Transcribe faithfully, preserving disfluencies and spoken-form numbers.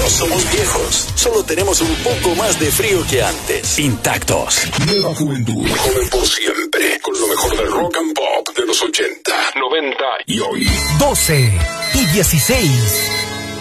No somos viejos, solo tenemos un poco más de frío que antes. Intactos. Nueva juventud, joven por siempre, con lo mejor del rock and pop de los ochenta, noventa y hoy. doce y dieciséis.